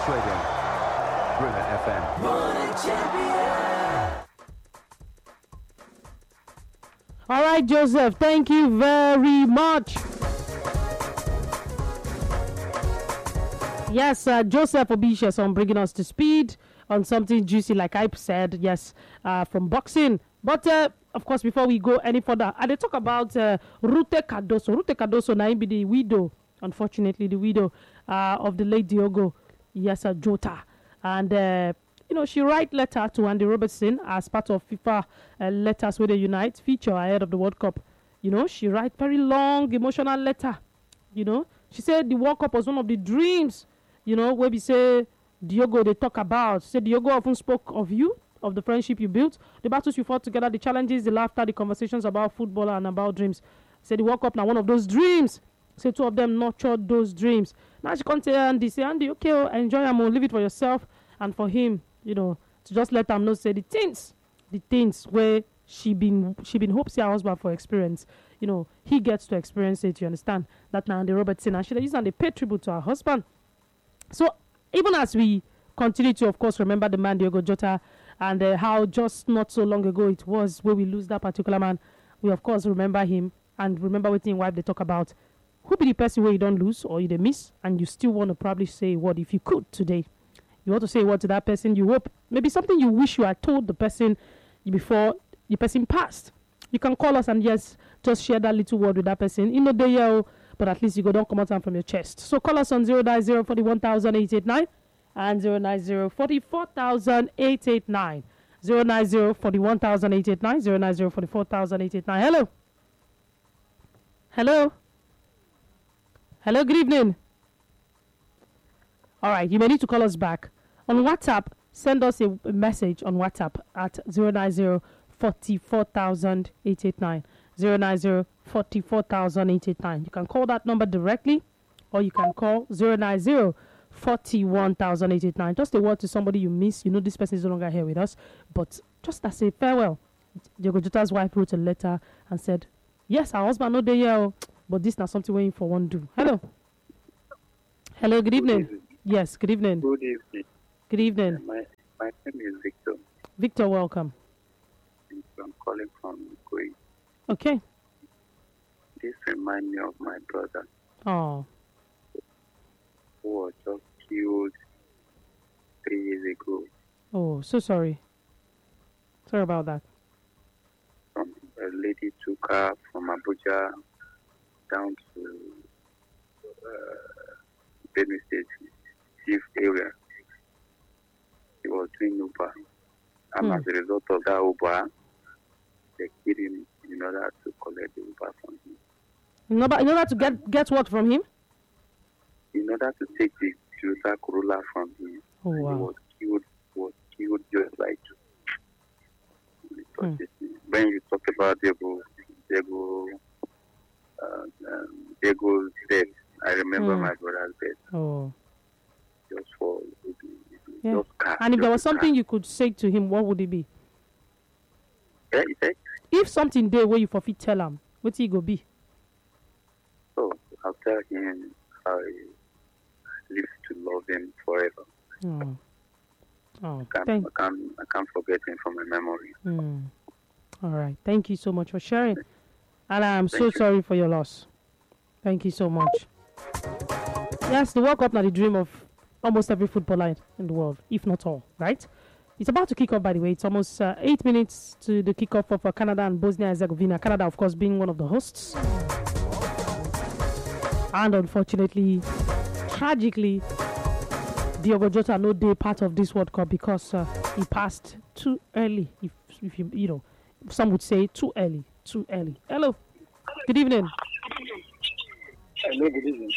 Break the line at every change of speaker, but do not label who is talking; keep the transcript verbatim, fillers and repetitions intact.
Sports Radio, Brunner F M.
Born a champion.
All right, Joseph, thank you very much. Yes, uh, Joseph Obishas on bringing us to speed on something juicy, like I said, yes, uh, from boxing. But, uh, of course, before we go any further, I they talk about uh, Rute Cardoso. Rute Cardoso, now be the widow, unfortunately, the widow uh, of the late Diogo Yasa Jota. And, uh, you know, she write letter to Andy Robertson as part of FIFA uh, Letters with the Unite feature ahead of the World Cup. You know, she write very long, emotional letter. You know, she said the World Cup was one of the dreams, you know, where we say Diogo, they talk about. She said Diogo often spoke of you, of the friendship you built, the battles you fought together, the challenges, the laughter, the conversations about football and about dreams. Said the World Cup now one of those dreams. Say two of them nurtured those dreams. Now she come to Andy, say, Andy, okay, oh, enjoy them, leave it for yourself. And for him, you know, to just let them know, say the things, the things where she been she been hopes her husband for experience. You know, he gets to experience it, you understand? That now Andy Robertson, and she used and they pay tribute to her husband. So even as we continue to, of course, remember the man Diogo Jota and uh, how just not so long ago it was where we lose that particular man, we of course remember him and remember what his wife they talk about. Who be the person where you don't lose or you they miss and you still want to probably say what if you could today? You want to say what to that person you hope, maybe something you wish you had told the person before the person passed. You can call us and yes, just share that little word with that person. In the day, but at least you go don't come out from your chest. So call us on zero nine zero four one thousand eight eight nine and zero nine zero four four thousand eight eight nine. zero nine zero four one thousand eight eight nine, zero nine zero four four thousand eight eight nine. Hello. Hello. Hello, good evening. All right, you may need to call us back. On WhatsApp, send us a, a message on WhatsApp at zero nine zero four four thousand eight eight nine. zero nine zero four four thousand eight eight nine. You can call that number directly or you can call zero nine zero four one thousand eight eight nine. Just a word to somebody you miss. You know this person is no longer here with us, but just as a farewell, Diogo Jota's wife wrote a letter and said, yes, our husband no dey here, but this not something waiting for one do. Hello. Hello, good evening.
Good evening.
Yes, good evening.
Good evening.
Good evening.
Uh, my, my name is Victor.
Victor, welcome.
I'm calling from Kuwait.
Okay.
This reminds me of my brother
Oh.
who was just killed three years ago.
Oh, so sorry. Sorry about that.
From a lady took her from Abuja down to uh, Benue State, Chief area. He was doing Uber. And
Hmm.
as a result of that Uber, they killed him in order to collect the Uber from him.
In order, in order to get get what from him?
In order to take the Toyota Corolla from him,
Oh,
he
wow.
was killed. Was killed just like.
Hmm.
When you talk about Diego, Diego, uh, um, Diego's death, I remember
Hmm.
my brother's death.
Oh.
Just for
Yeah.
just car,
And if there
just
was something
car.
you could say to him, what would it be?
Yeah, he said,
If something there where you forfeit tell him, what it go be?
so I'll tell him how I live to love him forever.
Oh. Oh,
I can't,
thank
I can't, I can't forget him from my memory.
mm. All right. Thank you so much for sharing. And I'm so
Thank you.
sorry for your loss. Thank you so much. Yes, the World Cup now the dream of almost every footballer in the world, if not all, right? It's about to kick off, by the way. It's almost uh, eight minutes to the kickoff of uh, Canada and Bosnia and Herzegovina. Canada, of course, being one of the hosts. And unfortunately, tragically, Diogo Jota no day part of this World Cup because uh, he passed too early. If, if you, you know, some would say too early, too early. Hello, good evening.
Hello, good evening.